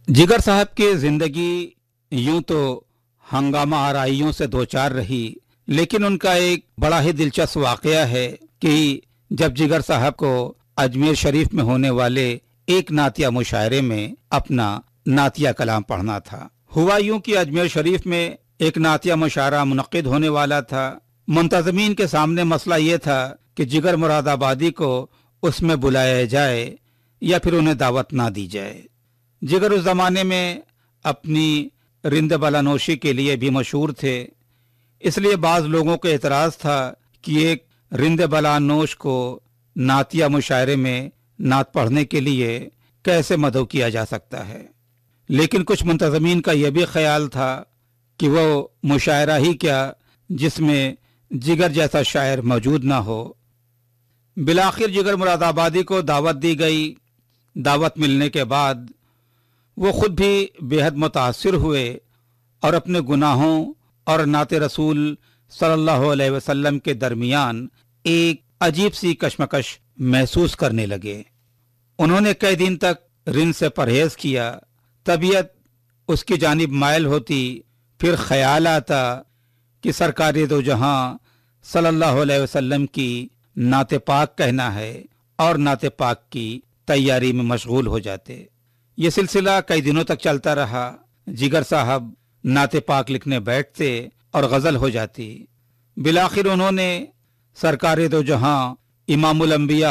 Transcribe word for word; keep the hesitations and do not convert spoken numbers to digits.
जिगर साहब की जिंदगी यूं तो हंगामा आराइयों से दो चार रही, लेकिन उनका एक बड़ा ही दिलचस्प वाकया है कि जब जिगर साहब को अजमेर शरीफ में होने वाले एक नातिया मुशायरे में अपना नातिया कलाम पढ़ना था। हुआ यूं कि अजमेर शरीफ में एक नातिया मुशायरा मुनक्किद होने वाला था। मुंतज़मीन के सामने मसला ये था कि जिगर मुरादाबादी को उसमें बुलाया जाए या फिर उन्हें दावत ना दी जाए। जिगर उस जमाने में अपनी रिंद बलानोशी के लिए भी मशहूर थे, इसलिए बाज लोगों को एतराज था कि एक रिंद बलानोश को नातिया मुशायरे में नात पढ़ने के लिए कैसे मदऊ किया जा सकता है। लेकिन कुछ मुंतज़मीन का यह भी ख्याल था कि वो मुशायरा ही क्या जिसमें जिगर जैसा शायर मौजूद ना हो। बिलाखिर जिगर मुरादाबादी को दावत दी गई। दावत मिलने के बाद वो खुद भी बेहद मुतासिर हुए और अपने गुनाहों और नाते रसूल सल्लल्लाहु अलैहि वसल्लम के दरमियान एक अजीब सी कशमकश महसूस करने लगे। उन्होंने कई दिन तक रिंद से परहेज किया। तबीयत उसकी जानिब मायल होती। फिर ख्याल आता कि सरकार दो जहां सल्लल्लाहु अलैहि वसल्लम की नाते पाक कहना है और नाते पाक की तैयारी में मशगूल हो जाते। ये सिलसिला कई दिनों तक चलता रहा। जिगर साहब नाते पाक लिखने बैठते और गजल हो जाती। बिलाखिर उन्होंने सरकार दो जहां इमामुल अंबिया